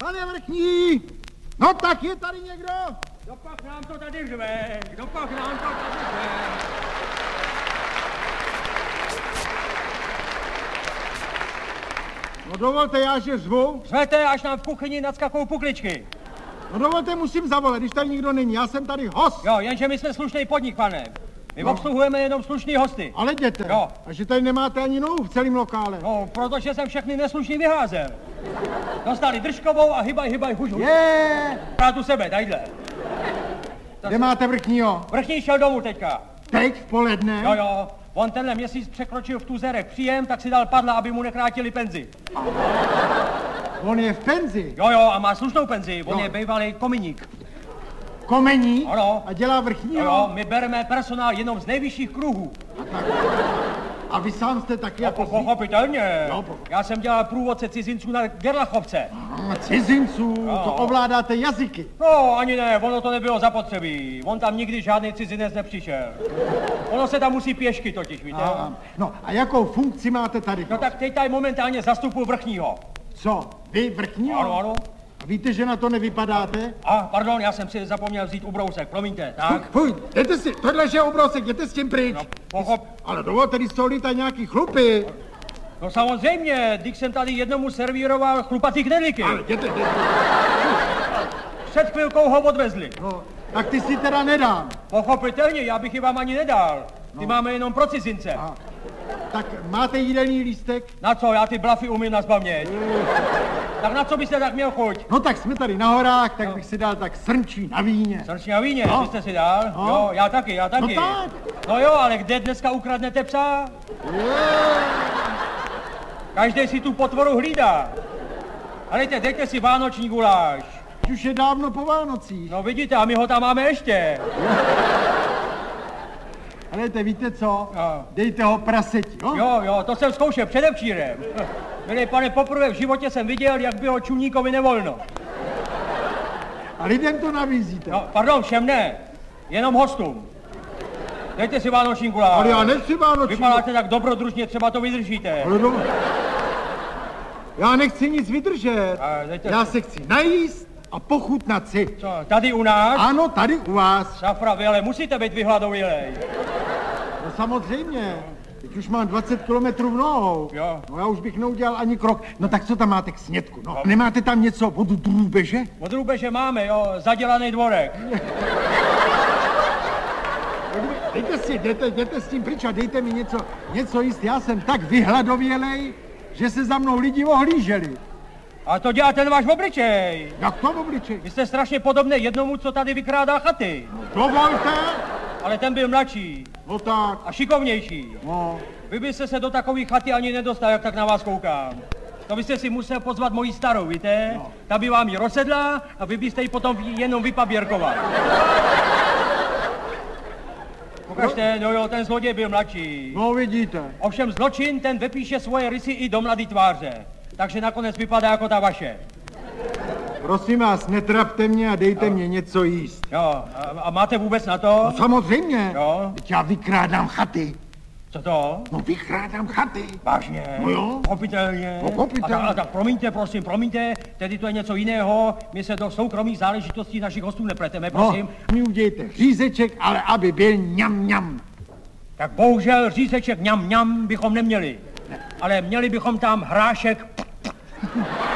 Pane vrchní! No tak je tady někdo? Kdopak nám to tady řve? Kdopak nám to tady řve? No dovolte, já že řvu. Řvete, až nám v kuchyni nadskakou pukličky. No dovolte, musím zavolat, když tady nikdo není. Já jsem tady host. Jo, jenže my jsme slušný podnik, pane. My obsluhujeme jenom slušný hosty. Ale jděte. Jo. A že tady nemáte ani nohu v celém lokále. No, protože jsem všechny neslušný vyházel. Dostali držkovou a hybaj, huž. Je. Prát u sebe, tadyhle. Kde máte vrchního? Vrchní šel domů teďka. Teď v poledne? Jo. On tenhle měsíc překročil v Tuzerech příjem, tak si dal padla, aby mu nekrátili penzi. On je v penzi? Jo, a má slušnou penzi. On je bývalý kominík. Komení? Ano. A dělá vrchního? Jo, my bereme personál jenom z nejvyšších kruhů. A vy sám jste taky jako... Pochopitelně. Já jsem dělal průvodce cizinců na Gerlachovce. Cizinců, to ovládáte jazyky. No, ani ne, ono to nebylo zapotřebí. On tam nikdy žádný cizinec nepřišel. Ono se tam musí pěšky totiž, víte? No, a jakou funkci máte tady? No tak teď tady momentálně zastupuji vrchního. Co, vy vrchního? Ano. A víte, že na to nevypadáte? Pardon, já jsem si zapomněl vzít ubrousek, promiňte, tak? Fuj, jděte si, tohle je ubrousek, jděte s tím pryč. No, ale dovolte, když jsou lítat nějaký chlupy. No samozřejmě, když jsem tady jednomu servíroval chlupatý knedlíky. Ale jděte. Před chvilkou ho odvezli. No, tak ty si teda nedám. Pochopitelně, já bych ji vám ani nedal. Ty máme jenom pro cizince. Tak máte jídelný lístek? Na co? Já ty blafy umím nazpamět. Tak na co byste tak měl chuť? No tak jsme tady na horách, tak bych si dal tak srnčí na víně. Srnčí na víně, byste si dal? No. Jo, já taky. No tak. No jo, ale kde dneska ukradnete psa? Každý si tu potvoru hlídá. Helejte, dejte si vánoční guláš. Už je dávno po Vánocích. No vidíte, a my ho tam máme ještě. Helejte, víte co? Dejte ho praseti, jo? Jo, to jsem zkoušel předevčírem. Milý pane, poprvé v životě jsem viděl, jak bylo čuníkovi nevolno. A lidem to navízíte? No, pardon, všem ne. Jenom hostům. Dejte si vánoční guláš. Ale já nechci vánoční. Vypadáte tak dobrodružně, třeba to vydržíte. Já nechci nic vydržet. Já se chci najíst a pochutnat si. Co, tady u nás? Ano, tady u vás. Šafra, ale musíte být vyhladovělej. No samozřejmě. Teď už mám 20 kilometrů v nohou. Jo. No já už bych neudělal ani krok. No tak co tam máte k snědku? No, nemáte tam něco od drůbeže? Od drůbeže máme, jo, zadělaný dvorek. Jděte s tím pryč a dejte mi něco jíst. Já jsem tak vyhladovělej, že se za mnou lidi ohlíželi. A to dělá ten váš obličej. Jak to obličej? Vy jste strašně podobný jednomu, co tady vykrádá chaty. Dovolte. Ale ten byl mladší. No tak. A šikovnější. No. Vy byste se do takové chaty ani nedostal, jak tak na vás koukám. To byste si musel pozvat moji starou, víte? No. Ta by vám ji rozsedla a vy byste ji potom jenom vypaběrkoval. Ukažte, no jo, ten zloděj byl mladší. No vidíte. Ovšem zločin, ten vypíše svoje rysy i do mladý tváře. Takže nakonec vypadá jako ta vaše. Prosím vás, netrapte mě a dejte mě něco jíst. Jo, a máte vůbec na to? No samozřejmě. Jo. Teď já vykrádám chaty. Co to? No vykrádám chaty. Vážně? No jo. Pochopitelně. No pochopitelně. A tak promiňte, prosím, tedy to je něco jiného. My se do soukromých záležitostí našich hostů nepleteme, prosím. No, mi udějte řízeček, ale aby byl ňam. Tak bohužel řízeček ňam bychom neměli. Ale měli bychom tam hrášek.